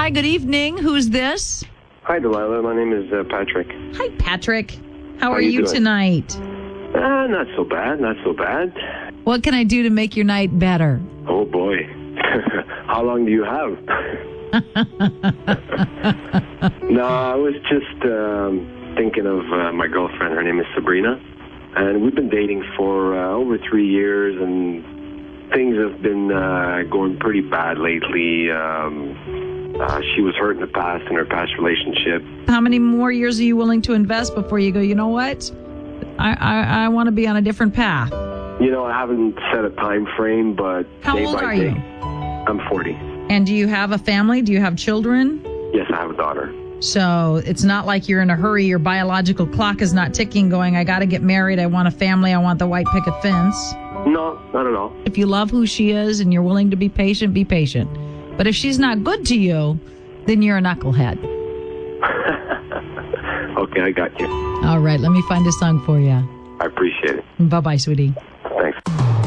Hi, good evening. Who's this? Hi, Delilah. My name is Patrick. Hi, Patrick. How are you you doing? tonight? Not so bad, not so bad. What can I do to make your night better? Oh, boy. How long do you have? No, I was just thinking of my girlfriend. Her name is Sabrina. And we've been dating for over 3 years, and things have been going pretty bad lately. She was hurt in the past, in her past relationship. How many more years are you willing to invest before you go, you know what? I want to be on a different path. You know, I haven't set a time frame, but How day old by are day, you? I'm 40. And do you have a family? Do you have children? Yes, I have a daughter. So it's not like you're in a hurry. Your biological clock is not ticking going, I got to get married. I want a family. I want the white picket fence. No, not at all. If you love who she is and you're willing to be patient, be patient. But if she's not good to you, then you're a knucklehead. Okay, I got you. All right, let me find a song for you. I appreciate it. Bye-bye, sweetie.